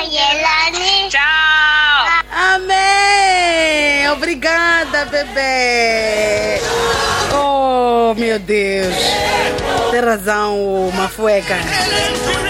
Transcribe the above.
Yelani. Tchau. Amém! Obrigada, bebê! Oh, meu Deus! Tem razão, Mafueca.